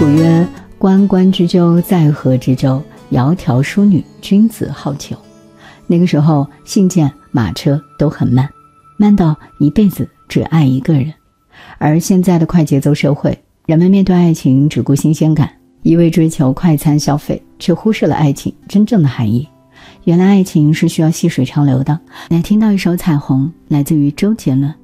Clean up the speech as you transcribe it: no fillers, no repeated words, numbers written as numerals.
古曰：关关雎鸠，在河之洲。窈窕淑女，君子好逑。那个时候信件、马车都很慢，慢到一辈子只爱一个人。而现在的快节奏社会，人们面对爱情只顾新鲜感，一味追求快餐消费，却忽视了爱情真正的含义。原来爱情是需要细水长流的。来听到一首《彩虹》，来自于周杰伦。